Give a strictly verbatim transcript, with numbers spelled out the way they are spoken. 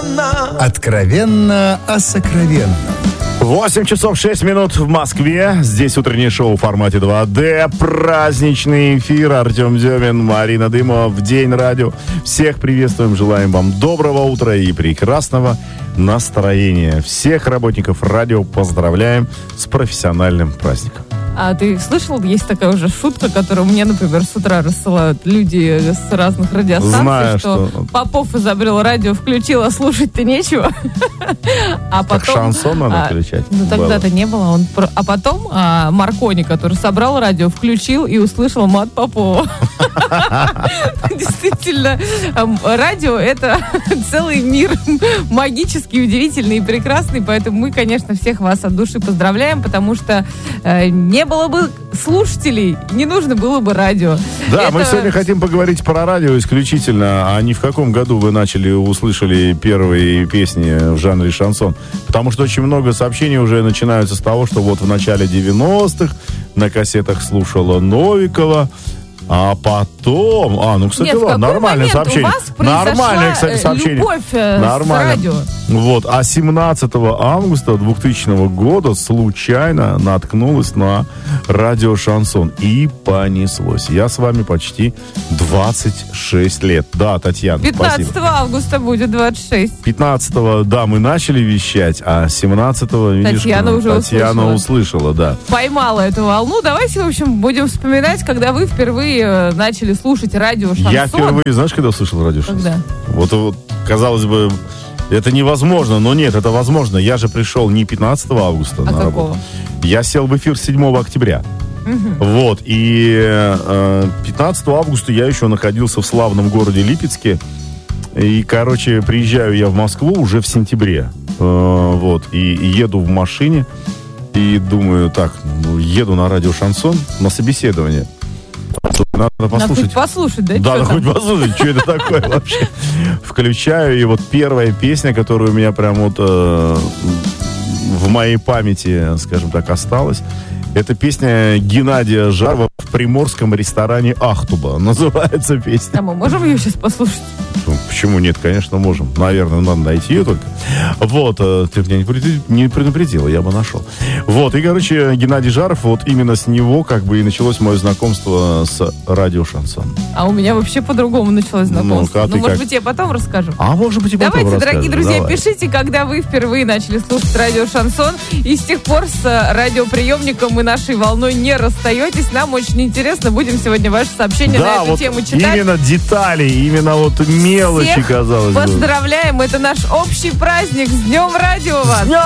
откровенно. Откровенно о сокровенном. восемь часов шесть минут в Москве. Здесь утреннее шоу в формате два дэ. Праздничный эфир. Артем Демин, Марина Дымова в День радио. Всех приветствуем. Желаем вам доброго утра и прекрасного настроения. Всех работников радио поздравляем с профессиональным праздником. А ты слышал, есть такая уже шутка, которую мне, например, с утра рассылают люди с разных радиостанций, Знаю, что, что Попов изобрел радио, включил, а слушать-то нечего. А Как потом, шансон надо а, включать. Ну тогда-то не было. Он про... А потом а, Маркони, который собрал радио, включил и услышал мат Попова. Действительно, радио — это целый мир магический, удивительный и прекрасный, поэтому мы, конечно, всех вас от души поздравляем, потому что не было бы слушателей, не нужно было бы радио. Да, Это... мы сегодня хотим поговорить про радио исключительно, а не в каком году вы начали, услышали первые песни в жанре шансон. Потому что очень много сообщений уже начинаются с того, что вот в начале девяностых на кассетах слушала Новикова, а потом... А, ну, кстати, Нет, ладно, нормальное сообщение. У вас произошла Нормальное, кстати, сообщение. любовь с радио. Вот, а семнадцатого августа двухтысячного года случайно наткнулась на радио «Шансон». И понеслось. Я с вами почти двадцать шесть лет. Да, Татьяна, пятнадцатого спасибо. августа будет двадцать шесть. пятнадцатого, да, мы начали вещать, а семнадцатого, видишь, Татьяна ну, уже Татьяна услышала. услышала, да. Поймала эту волну. Давайте, в общем, будем вспоминать, когда вы впервые начали слушать радио «Шансон». Я впервые, знаешь, когда услышал радио «Шансон»? Когда? Вот, вот, казалось бы, это невозможно, но нет, это возможно. Я же пришел не пятнадцатого августа а на какого? работу. Я сел в эфир седьмого октября. Угу. Вот, и э, пятнадцатого августа я еще находился в славном городе Липецке. И, короче, приезжаю я в Москву уже в сентябре. Э, вот, и, и еду в машине. И думаю, так, ну, еду на радио «Шансон» на собеседование. Надо послушать. Надо хоть послушать, да? Да, надо там? хоть послушать, что это такое вообще. Включаю, и вот первая песня, которая у меня прям вот э, в моей памяти, скажем так, осталась, это песня Геннадия Жарова в приморском ресторане «Ахтуба». Называется песня. А мы можем ее сейчас послушать? Ну, почему нет? Конечно, можем. Наверное, надо найти ее только. Вот, э, ты меня не предупредила, не предупредила, я бы нашел. Вот, и, короче, Геннадий Жаров, вот именно с него как бы и началось мое знакомство с радио «Шансон». А у меня вообще по-другому началось знакомство. Ну-ка, Ну, ты может как? быть, я потом расскажу. А может быть, и потом Давайте, расскажешь. дорогие друзья, Давай. пишите, когда вы впервые начали слушать радио «Шансон». И с тех пор с радиоприемником и нашей волной не расстаетесь. Нам очень интересно. Будем сегодня ваши сообщения Да, на эту вот тему читать. именно детали, именно вот мелочи, Всех казалось бы. поздравляем. Это наш общий праздник. С Днем радио вас!